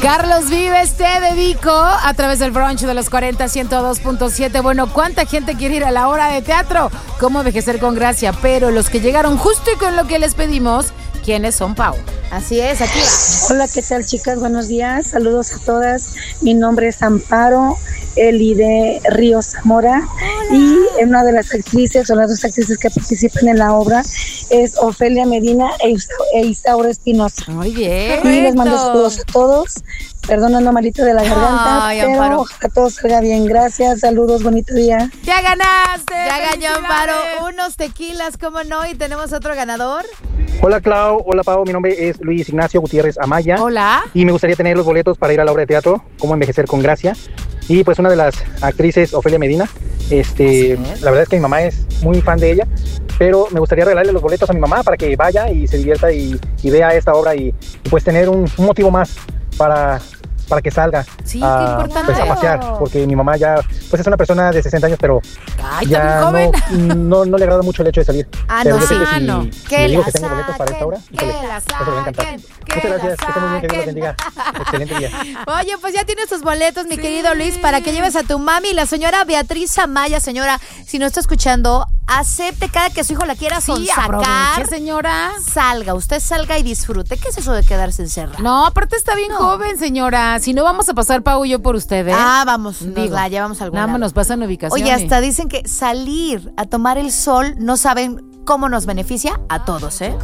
Carlos Vives, te dedico a través del brunch de los 40 102.7. Bueno, ¿cuánta gente quiere ir a la obra de teatro? ¿Cómo envejecer con gracia? Pero los que llegaron justo y con lo que les pedimos, ¿quiénes son, Pau? Así es, aquí va. Hola, ¿qué tal, chicas? Buenos días, saludos a todas. Mi nombre es Amparo Elide Ríos Zamora. Hola. Y una de las actrices o las dos actrices que participan en la obra es Ofelia Medina e Isaura Espinosa. Muy bien. Y les mando saludos a todos. Perdonando malito de la garganta, pero Amparo, ojalá todo salga bien. Gracias, saludos, bonito día. ¡Ya ganaste! Ya ganó Amparo unos tequilas, ¿cómo no? Y tenemos otro ganador. Hola, Clau. Hola, Pau. Mi nombre es Luis Ignacio Gutiérrez Amaya. Hola. Y me gustaría tener los boletos para ir a la obra de teatro, Cómo envejecer con gracia. Y pues una de las actrices, Ofelia Medina. La verdad es que mi mamá es muy fan de ella, pero me gustaría regalarle los boletos a mi mamá para que vaya y se divierta y vea esta obra y pues tener un motivo más para que salga qué importante. Pues, a pasear, porque mi mamá ya pues es una persona de 60 años, pero ya no le agrada mucho el hecho de salir. Pero yo sé que si le digo que tengo boletos para esta obra, eso le va a encantar. Muchas gracias, que estén muy bien, que Dios los bendiga. Excelente día. Oye, pues ya tienes tus boletos, mi querido Luis, para que lleves a tu mami. La señora Beatriz Amaya, señora, si no está escuchando, acepte cada que su hijo la quiera sonsacar. Señora. Usted salga y disfrute. ¿Qué es eso de quedarse encerrada? No, aparte está bien joven, señora. Si no, vamos a pasar, Pau y yo por ustedes. Vamos, nos la llevamos a algún lado. Nada más nos pasan ubicaciones. Oye, hasta dicen que salir a tomar el sol, no saben cómo nos beneficia a todos, ¿eh?